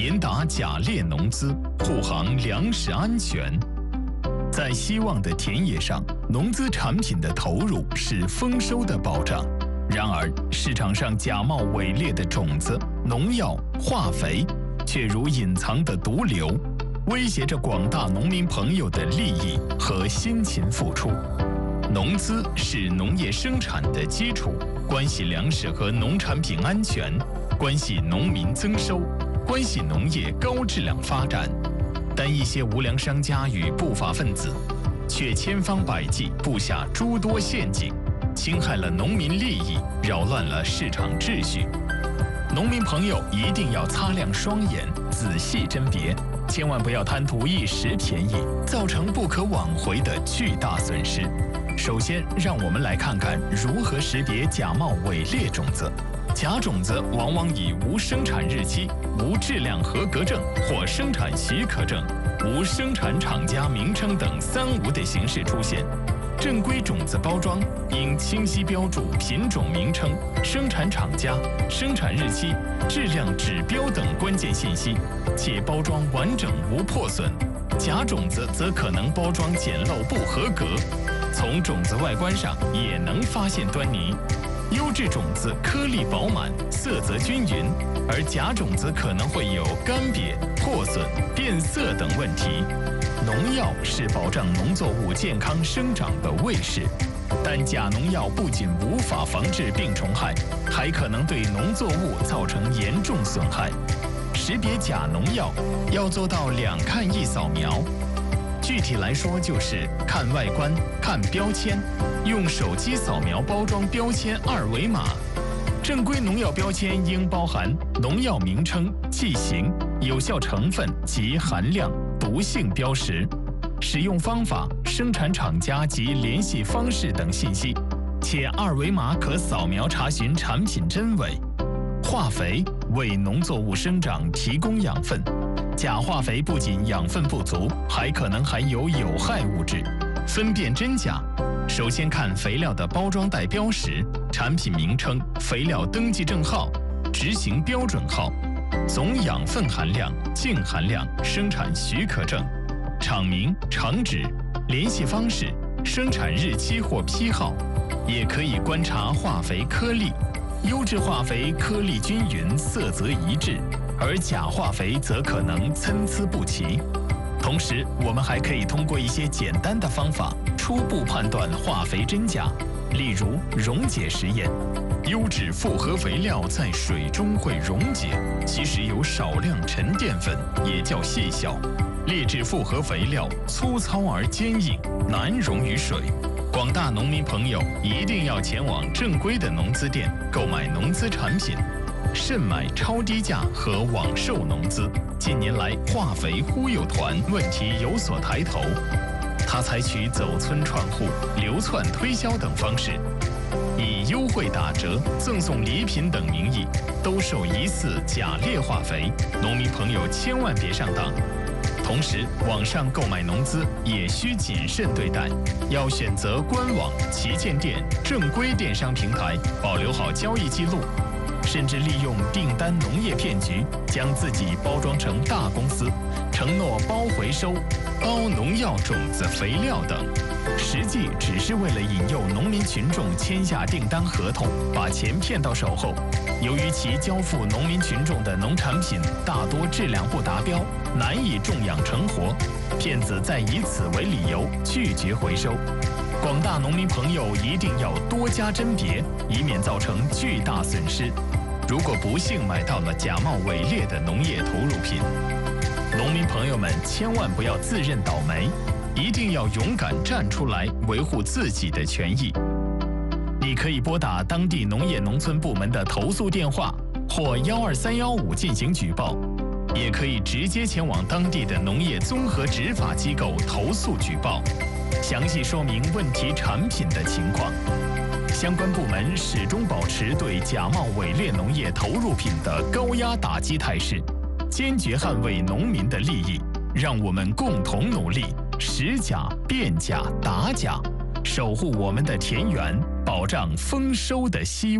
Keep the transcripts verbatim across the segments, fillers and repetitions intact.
严打假劣农资，护航粮食安全。在希望的田野上，农资产品的投入是丰收的保障。然而，市场上假冒伪劣的种子、农药、化肥，却如隐藏的毒瘤，威胁着广大农民朋友的利益和辛勤付出。农资是农业生产的基础，关系粮食和农产品安全，关系农民增收，关系农业高质量发展。但一些无良商家与不法分子，却千方百计布下诸多陷阱，侵害了农民利益，扰乱了市场秩序。农民朋友一定要擦亮双眼，仔细甄别，千万不要贪图一时便宜，造成不可挽回的巨大损失。首先，让我们来看看如何识别假冒伪劣种子。假种子往往以无生产日期、无质量合格证或生产许可证、无生产厂家名称等三无的形式出现。正规种子包装应清晰标注品种名称、生产厂家、生产日期、质量指标等关键信息，且包装完整无破损。假种子则可能包装简陋不合格，从种子外观上也能发现端倪。优质种子颗粒饱满，色泽均匀，而假种子可能会有干瘪、破损、变色等问题。农药是保障农作物健康生长的卫士，但假农药不仅无法防治病虫害，还可能对农作物造成严重损害。识别假农药要做到两看一扫描，具体来说就是看外观、看标签，用手机扫描包装标签二维码。正规农药标签应包含农药名称、剂型、有效成分及含量、毒性标识、使用方法、生产厂家及联系方式等信息，且二维码可扫描查询产品真伪。化肥为农作物生长提供养分，假化肥不仅养分不足，还可能含有有害物质。分辨真假，首先看肥料的包装袋标识、产品名称、肥料登记证号、执行标准号、总养分含量、净含量、生产许可证、厂名、厂址、联系方式、生产日期或批号。也可以观察化肥颗粒，优质化肥颗粒均匀，色泽一致，而假化肥则可能参差不齐。同时，我们还可以通过一些简单的方法初步判断化肥真假，例如溶解实验。优质复合肥料在水中会溶解，其实有少量沉淀粉，也叫细小。劣质复合肥料粗糙而坚硬，难溶于水。广大农民朋友一定要前往正规的农资店购买农资产品，慎买超低价和网售农资。近年来，化肥忽悠团问题有所抬头，他采取走村串户、流窜推销等方式，以优惠打折、赠送礼品等名义兜售疑似假劣化肥，农民朋友千万别上当。同时，网上购买农资也需谨慎对待，要选择官网、旗舰店、正规电商平台，保留好交易记录。甚至利用订单农业骗局，将自己包装成大公司，承诺包回收、包农药种子、肥料等，实际只是为了引诱农民群众签下订单合同，把钱骗到手后。由于其交付农民群众的农产品大多质量不达标，难以种养成活，骗子再以此为理由拒绝回收。广大农民朋友一定要多加甄别，以免造成巨大损失。如果不幸买到了假冒伪劣的农业投入品，农民朋友们千万不要自认倒霉，一定要勇敢站出来维护自己的权益。你可以拨打当地农业农村部门的投诉电话或幺二三幺五进行举报，也可以直接前往当地的农业综合执法机构投诉举报，详细说明问题产品的情况。相关部门始终保持对假冒伪劣农业投入品的高压打击态势，坚决捍卫农民的利益。让我们共同努力，识假、辨假、打假，守护我们的田园，保障丰收的希望。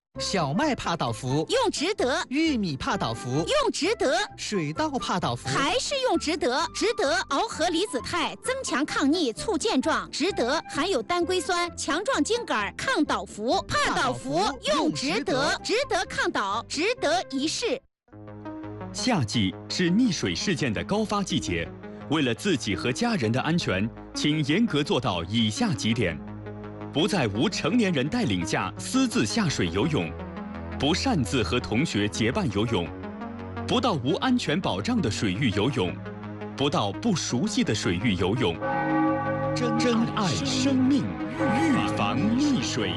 小麦帕倒服用值得， 玉米帕倒服用值得， 水稻帕倒服还是用值得。值得螯合离子肽，增强抗逆，促健壮。值得含有单硅酸，强壮茎秆，抗倒伏。帕倒伏用值得，值得抗倒，值得一试。 夏季是溺水事件的高发季节，为了自己和家人的安全，请严格做到以下几点：不在无成年人带领下私自下水游泳，不擅自和同学结伴游泳，不到无安全保障的水域游泳，不到不熟悉的水域游泳。珍爱生命，预防溺水。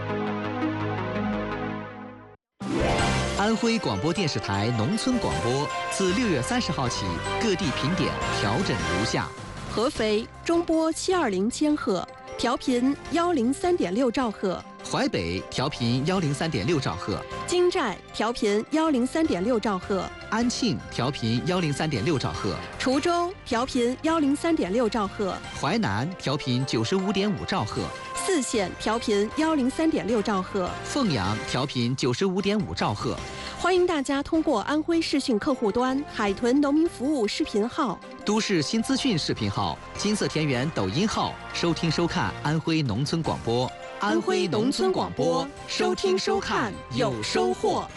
安徽广播电视台农村广播自六月三十号起，各地频点调整如下： 合肥中波七二零千赫，调频幺零三点六兆赫； 淮北调频幺零三点六兆赫； 金寨调频幺零三点六兆赫； 安庆调频幺零三点六兆赫； 滁州调频幺零三点六兆赫； 淮南调频九十五点五兆赫； 泗县调频幺零三点六兆赫； 凤阳调频九十五点五兆赫。 欢迎大家通过安徽视讯客户端、海豚农民服务视频号、 都市新资讯视频号、金色田园抖音号收听收看安徽农村广播。 安徽农村广播，收听收看有收获。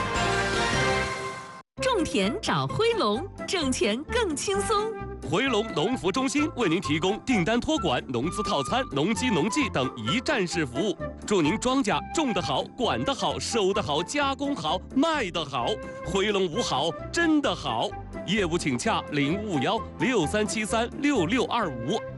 种田找辉龙，挣钱更轻松。 回龙农服中心为您提供订单托管、农资套餐、农机农技等一站式服务，祝您庄稼种得好、管得好、收得好、加工好、卖得好。回龙无好，真的好。业务请洽零五幺六三七三六六二五。